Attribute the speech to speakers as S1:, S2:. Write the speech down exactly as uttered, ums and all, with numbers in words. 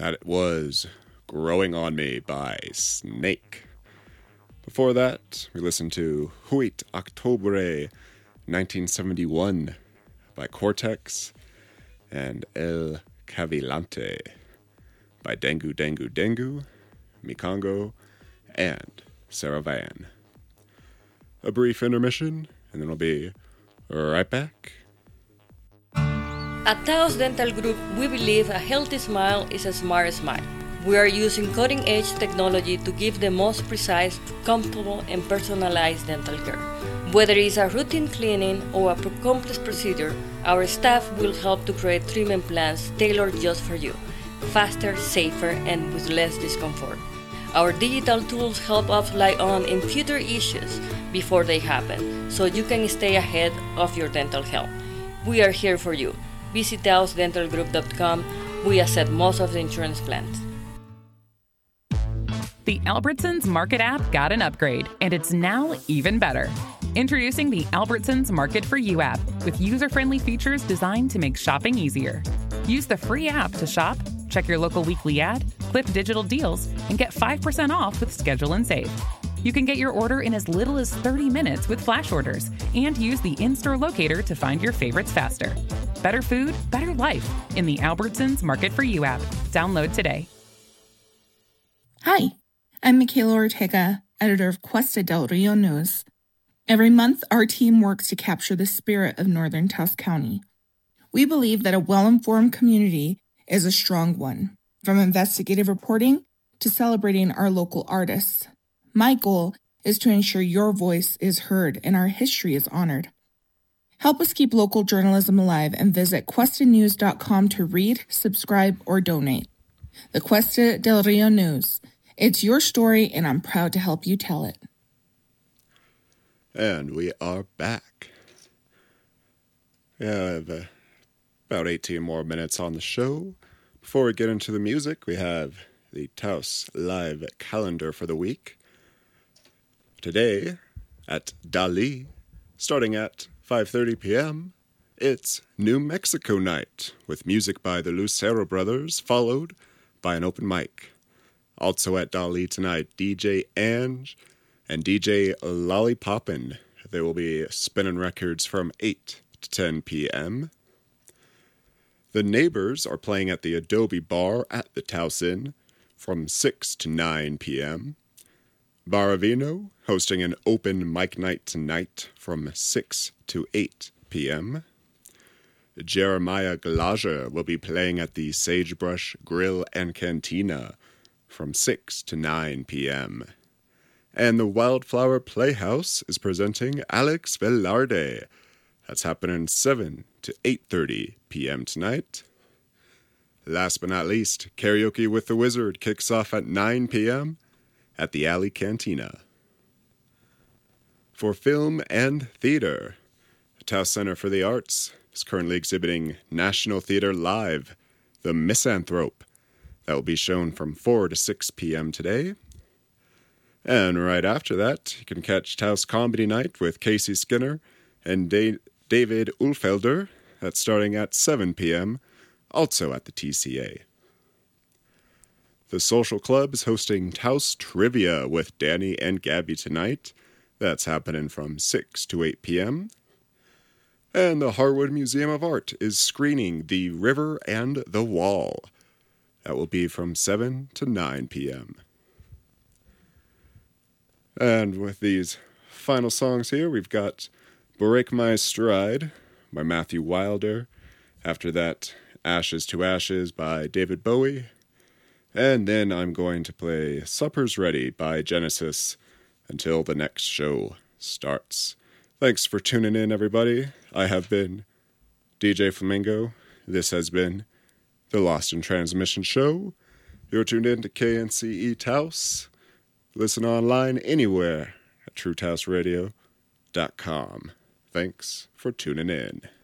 S1: That was Growing on Me by Snake. Before that, we listened to Huit Octobre nineteen seventy-one by Cortex and El Cavilante by Dengu Dengu Dengu, Mikongo, and Sarah Van. A brief intermission, and then we'll be right back.
S2: At Taos Dental Group, we believe a healthy smile is a smart smile. We are using cutting-edge technology to give the most precise, comfortable, and personalized dental care. Whether it's a routine cleaning or a complex procedure, our staff will help to create treatment plans tailored just for you, faster, safer, and with less discomfort. Our digital tools help us lie on in future issues before they happen, so you can stay ahead of your dental health. We are here for you. Visit taos dental group dot com. We accept most of the insurance plans.
S3: The Albertsons Market app got an upgrade, and it's now even better. Introducing the Albertsons Market for You app with user-friendly features designed to make shopping easier. Use the free app to shop, check your local weekly ad, clip digital deals, and get five percent off with Schedule and Save. You can get your order in as little as thirty minutes with flash orders and use the in-store locator to find your favorites faster. Better food, better life in the Albertsons Market for You app. Download today.
S4: Hi, I'm Michaela Ortega, editor of Cuesta del Rio News. Every month, our team works to capture the spirit of Northern Taos County. We believe that a well-informed community is a strong one, from investigative reporting to celebrating our local artists. My goal is to ensure your voice is heard and our history is honored. Help us keep local journalism alive and visit cuesta news dot com to read, subscribe, or donate. The Cuesta del Rio News. It's your story, and I'm proud to help you tell it.
S1: And we are back. We have uh, about eighteen more minutes on the show. Before we get into the music, we have the Taos Live calendar for the week. Today, at Dali, starting at five thirty p.m., it's New Mexico Night, with music by the Lucero Brothers, followed by an open mic. Also at Dali tonight, D J Ange and D J Lollipoppin'. They will be spinning records from eight to ten p.m. The Neighbors are playing at the Adobe Bar at the Taos Inn from six to nine p.m. Baravino hosting an open mic night tonight from six to eight p.m. Jeremiah Glazer will be playing at the Sagebrush Grill and Cantina from six to nine p.m. And the Wildflower Playhouse is presenting Alex Velarde. That's happening seven to eight thirty p.m. tonight. Last but not least, Karaoke with the Wizard kicks off at nine p.m. at the Alley Cantina. For film and theater, the Taos Center for the Arts is currently exhibiting National Theater Live, The Misanthrope. That will be shown from four to six p.m. today. And right after that, you can catch Taos Comedy Night with Casey Skinner and da- David Ulfelder. That's starting at seven p.m., also at the T C A. The Social Club is hosting Taos Trivia with Danny and Gabby tonight. That's happening from six to eight p.m. And the Harwood Museum of Art is screening The River and the Wall. That will be from seven to nine p.m. And with these final songs here, we've got Break My Stride by Matthew Wilder. After that, Ashes to Ashes by David Bowie. And then I'm going to play Supper's Ready by Genesis until the next show starts. Thanks for tuning in, everybody. I have been D J Flamingo. This has been the Lost in Transmission Show. You're tuned in to K N C E Taos. Listen online anywhere at true taos radio dot com. Thanks for tuning in.